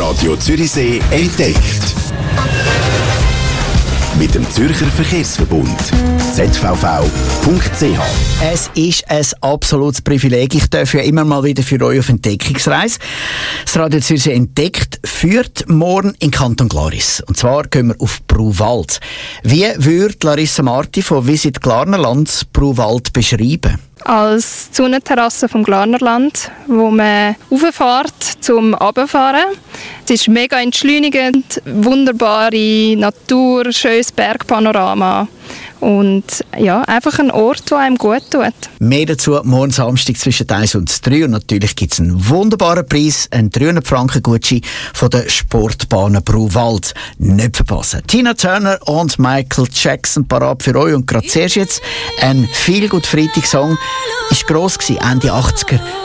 Radio Zürichsee entdeckt. Mit dem Zürcher Verkehrsverbund zvv.ch. Es ist ein absolutes Privileg. Ich darf ja immer mal wieder für euch auf Entdeckungsreise. Das Radio Zürich entdeckt führt morgen in Kanton Glaris. Und zwar gehen wir auf Bruwald. Wie würde Larissa Marti von Visit Glarnerland Bruwald beschreiben? Als Sonnenterrasse vom Glarnerland, wo man rauffährt zum Runterfahren. Es ist mega entschleunigend, wunderbare Natur, schönes Bergpanorama. Und ja, einfach ein Ort, der einem gut tut. Mehr dazu morgen Samstag zwischen 1 und 3. Und natürlich gibt es einen wunderbaren Preis, einen 300 Franken Gutschein von der Sportbahn Bruwald. Nicht verpassen. Tina Turner und Michael Jackson parat für euch. Und gerade zuerst jetzt ein Feel-Good-Freitag-Song. Ist gross gewesen, Ende 80er.